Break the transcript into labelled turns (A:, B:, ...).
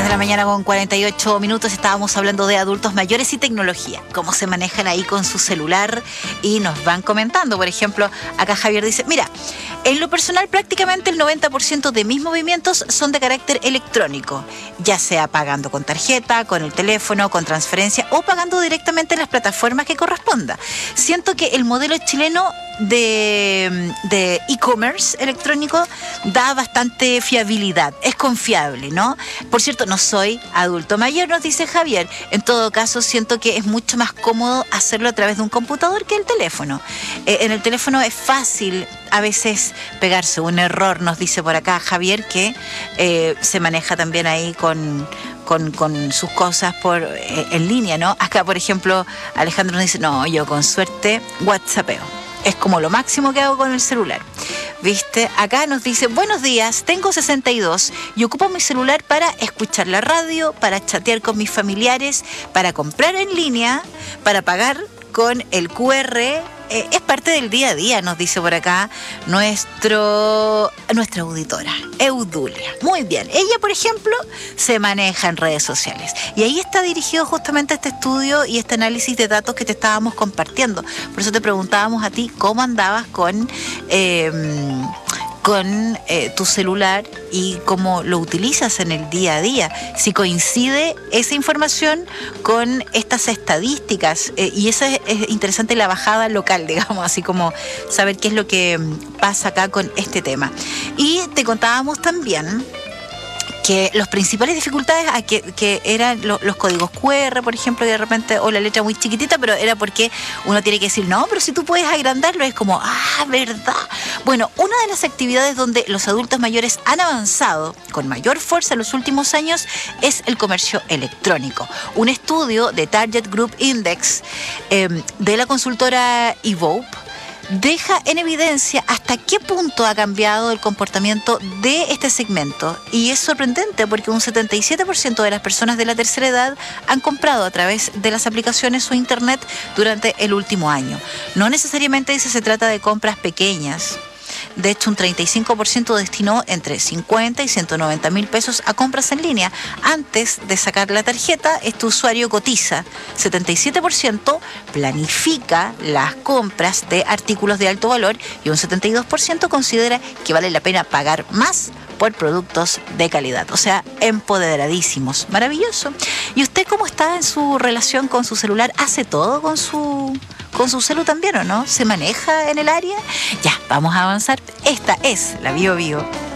A: de la mañana con 48 minutos. Estábamos hablando de adultos mayores y tecnología, cómo se manejan ahí con su celular, y nos van comentando. Por ejemplo, acá Javier dice, mira, en lo personal prácticamente el 90% de mis movimientos son de carácter electrónico, ya sea pagando con tarjeta, con el teléfono, con transferencia o pagando directamente en las plataformas que corresponda. Siento que el modelo chileno de e-commerce electrónico da bastante fiabilidad, es confiable, ¿no? Por cierto, no soy adulto mayor, nos dice Javier. En todo caso, siento que es mucho más cómodo hacerlo a través de un computador que el teléfono. En el teléfono es fácil a veces pegarse un error, nos dice por acá Javier, que se maneja también ahí con sus cosas en línea, ¿no? Acá, por ejemplo, Alejandro nos dice, no, yo con suerte WhatsAppeo. Es como lo máximo que hago con el celular. ¿Viste? Acá nos dice, buenos días, tengo 62 y ocupo mi celular para escuchar la radio, para chatear con mis familiares, para comprar en línea, para pagar con el QR. Es parte del día a día, nos dice por acá nuestra auditora, Eudulia. Muy bien, ella, por ejemplo, se maneja en redes sociales. Y ahí está dirigido justamente este estudio y este análisis de datos que te estábamos compartiendo. Por eso te preguntábamos a ti cómo andabas con tu celular y cómo lo utilizas en el día a día, si coincide esa información con estas estadísticas, y eso es interesante, la bajada local, digamos, así como saber qué es lo que pasa acá con este tema. Y te contábamos también que las principales dificultades que eran los códigos QR, por ejemplo, y de repente, o la letra muy chiquitita, pero era porque uno tiene que decir, no, pero si tú puedes agrandarlo, es como, ¿verdad? Bueno, una de las actividades donde los adultos mayores han avanzado con mayor fuerza en los últimos años es el comercio electrónico. Un estudio de Target Group Index de la consultora Evope deja en evidencia hasta qué punto ha cambiado el comportamiento de este segmento. Y es sorprendente porque un 77% de las personas de la tercera edad han comprado a través de las aplicaciones o internet durante el último año. No necesariamente se trata de compras pequeñas. De hecho, un 35% destinó entre 50 y 190 mil pesos a compras en línea. Antes de sacar la tarjeta, este usuario cotiza. 77% planifica las compras de artículos de alto valor y un 72% considera que vale la pena pagar más por productos de calidad. O sea, empoderadísimos. Maravilloso. ¿Y usted cómo está en su relación con su celular? ¿Hace todo con su celu también o no? ¿Se maneja en el área? Ya, vamos a avanzar. Esta es la Bio Bio.